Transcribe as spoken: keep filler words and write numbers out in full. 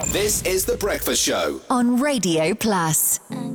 This is The Breakfast Show. on Radio Plus.